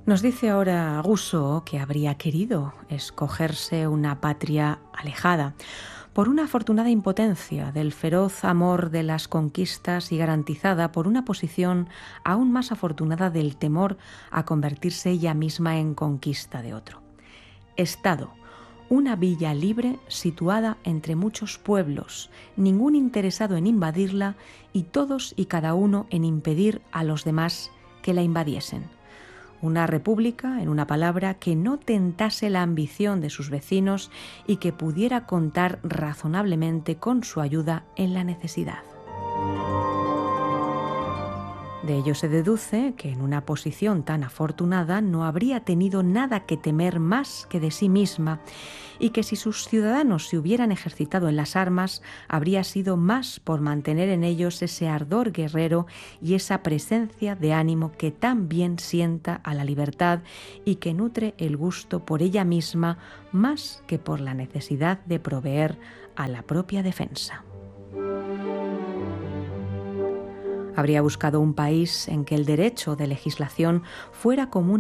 Nos dice ahora Rousseau que habría querido escogerse una patria alejada por una afortunada impotencia del feroz amor de las conquistas y garantizada por una posición aún más afortunada del temor a convertirse ella misma en conquista de otro. Estado, una villa libre situada entre muchos pueblos, ningún interesado en invadirla y todos y cada uno en impedir a los demás que la invadiesen. Una república, en una palabra, que no tentase la ambición de sus vecinos y que pudiera contar razonablemente con su ayuda en la necesidad. De ello se deduce que en una posición tan afortunada no habría tenido nada que temer más que de sí misma y que si sus ciudadanos se hubieran ejercitado en las armas habría sido más por mantener en ellos ese ardor guerrero y esa presencia de ánimo que tan bien sienta a la libertad y que nutre el gusto por ella misma más que por la necesidad de proveer a la propia defensa. Habría buscado un país en que el derecho de legislación fuera común